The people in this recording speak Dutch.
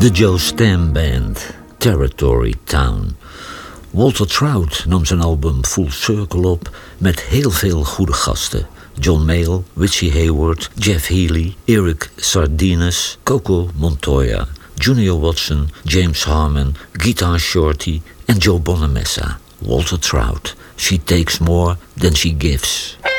De Joe Stam Band, Territory Town. Walter Trout nam zijn album Full Circle op met heel veel goede gasten. John Mayall, Richie Hayward, Jeff Healey, Eric Sardinas, Coco Montoya, Junior Watson, James Harmon, Guitar Shorty en Joe Bonamessa. Walter Trout. She takes more than she gives.